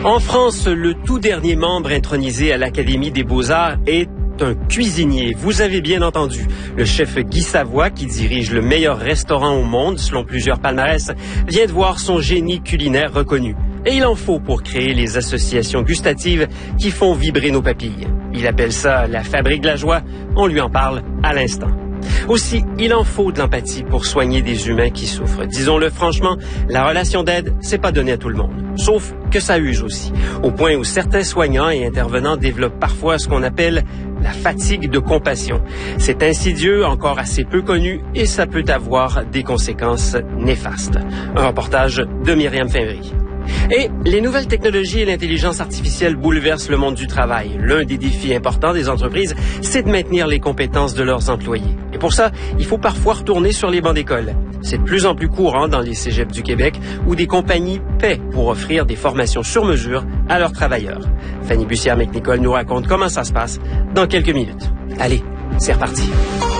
En France, le tout dernier membre intronisé à l'Académie des Beaux-Arts est un cuisinier. Vous avez bien entendu. Le chef Guy Savoie, qui dirige le meilleur restaurant au monde, selon plusieurs palmarès, vient de voir son génie culinaire reconnu. Et il en faut pour créer les associations gustatives qui font vibrer nos papilles. Il appelle ça la fabrique de la joie. On lui en parle à l'instant. Aussi, il en faut de l'empathie pour soigner des humains qui souffrent. Disons-le franchement, la relation d'aide, c'est pas donné à tout le monde. Sauf que ça use aussi. Au point où certains soignants et intervenants développent parfois ce qu'on appelle la fatigue de compassion. C'est insidieux, encore assez peu connu, et ça peut avoir des conséquences néfastes. Un reportage de Myriam Finry. Et les nouvelles technologies et l'intelligence artificielle bouleversent le monde du travail. L'un des défis importants des entreprises, c'est de maintenir les compétences de leurs employés. Et pour ça, il faut parfois retourner sur les bancs d'école. C'est de plus en plus courant dans les cégeps du Québec où des compagnies paient pour offrir des formations sur mesure à leurs travailleurs. Fanny Bussière-McNicol nous raconte comment ça se passe dans quelques minutes. Allez, c'est reparti.